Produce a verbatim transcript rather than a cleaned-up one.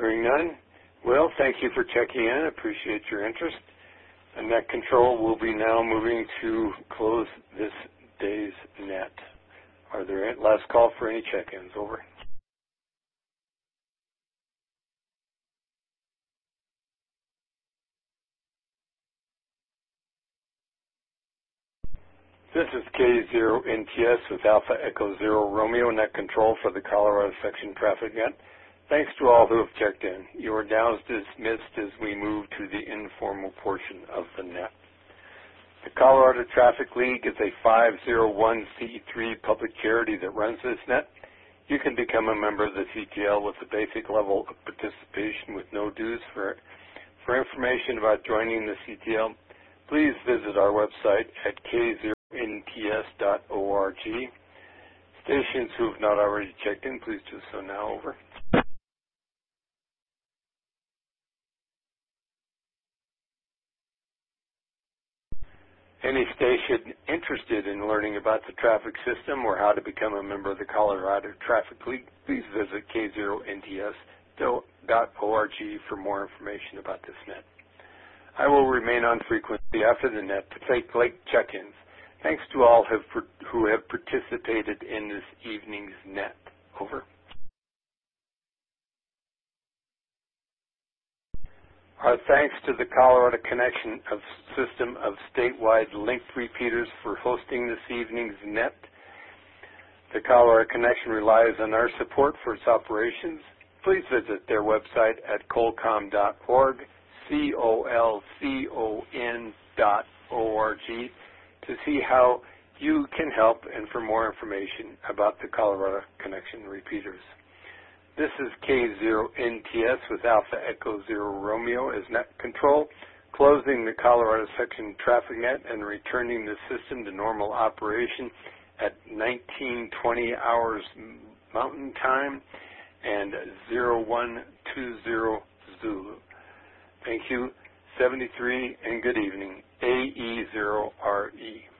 Hearing none, Will, thank you for checking in. Appreciate your interest. And Net Control will be now moving to close this day's net. Are there any, last call for any check-ins? Over. This is K zero N T S with Alpha Echo Zero Romeo Net Control for the Colorado Section Traffic Net. Thanks to all who have checked in. You are now dismissed as we move to the informal portion of the net. The Colorado Traffic League is a five oh one c three public charity that runs this net. You can become a member of the C T L with a basic level of participation with no dues. For, for information about joining the C T L, please visit our website at k zero N T S dot org. Stations who have not already checked in, please do so now. Over. Any station interested in learning about the traffic system or how to become a member of the Colorado Traffic League, please visit k zero N T S dot org for more information about this net. I will remain on frequency after the net to take late check-ins. Thanks to all have, who have participated in this evening's net. Over. Our thanks to the Colorado Connection of system of statewide linked repeaters for hosting this evening's net. The Colorado Connection relies on our support for its operations. Please visit their website at colcom dot org, C O L C O N dot O R G, to see how you can help and for more information about the Colorado Connection repeaters. This is K zero N T S with Alpha Echo Zero Romeo as Net Control, closing the Colorado Section Traffic Net and returning the system to normal operation at nineteen twenty hours Mountain Time and zero one two zero Zulu. Thank you, seventy-three, and good evening. A E zero R E.